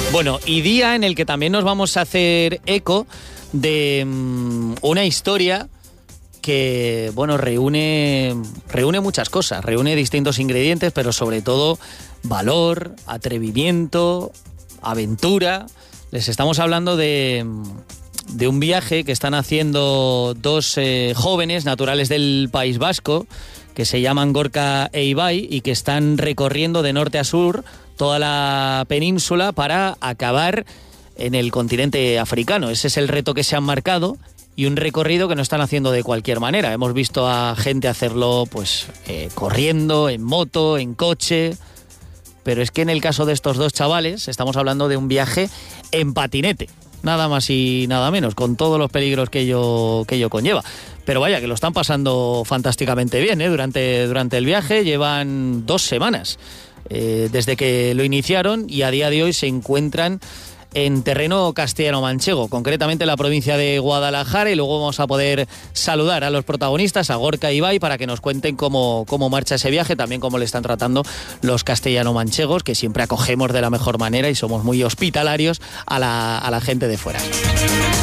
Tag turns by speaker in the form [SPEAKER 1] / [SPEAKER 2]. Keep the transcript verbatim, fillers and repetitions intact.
[SPEAKER 1] Bueno, y día en el que también nos vamos a hacer eco de um, una historia que, bueno, reúne, reúne muchas cosas, reúne distintos ingredientes, pero sobre todo valor, atrevimiento, aventura. Les estamos hablando de, de un viaje que están haciendo dos eh, jóvenes naturales del País Vasco, que se llaman Gorka e Ibai, y que están recorriendo de norte a sur toda la península para acabar en el continente africano. Ese es el reto que se han marcado y un recorrido que no están haciendo de cualquier manera. Hemos visto a gente hacerlo pues eh, corriendo, en moto, en coche, pero es que en el caso de estos dos chavales estamos hablando de un viaje en patinete, nada más y nada menos, con todos los peligros que ello, que ello conlleva. Pero vaya, que lo están pasando fantásticamente bien, ¿eh? Durante, durante el viaje llevan dos semanas eh, desde que lo iniciaron y a día de hoy se encuentran en terreno castellano-manchego, concretamente en la provincia de Guadalajara, y luego vamos a poder saludar a los protagonistas, a Gorka y Ibai, para que nos cuenten cómo, cómo marcha ese viaje, también cómo le están tratando los castellano-manchegos, que siempre acogemos de la mejor manera y somos muy hospitalarios a la, a la gente de fuera.